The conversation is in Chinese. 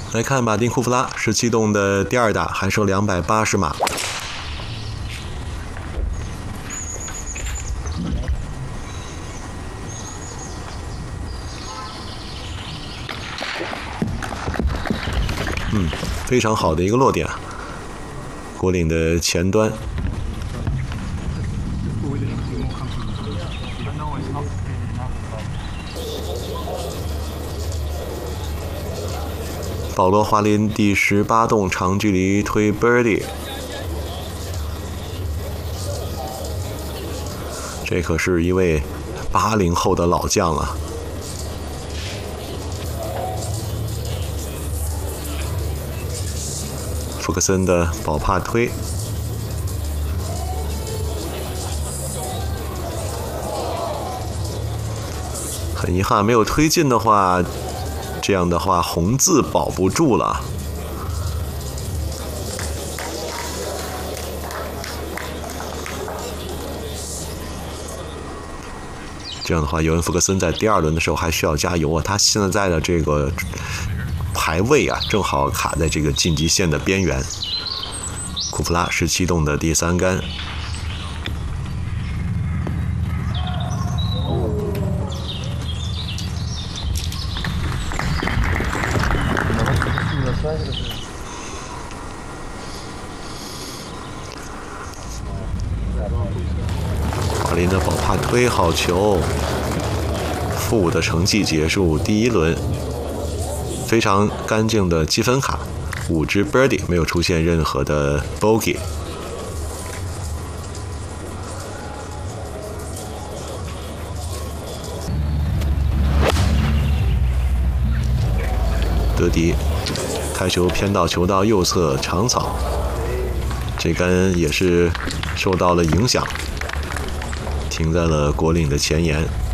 来看马丁库夫拉17洞的第二打，还剩280码。非常好的一个落点，果岭的前端。保罗·华林第18洞长距离推 birdie， 这可是一位80后的老将了。福克森的保帕推，很遗憾没有推进的话，这样的话红字保不住了。这样的话，尤文·福克森在第2轮的时候还需要加油啊！他现在的这个排位啊，正好卡在这个晋级线的边缘。库夫拉17洞的第3杆，华林的保帕推好球，负的成绩结束第1轮。非常干净的积分卡，5支 birdie， 没有出现任何的 bogey。德迪开球偏到球道右侧长草，这杆也是受到了影响，停在了果岭的前沿。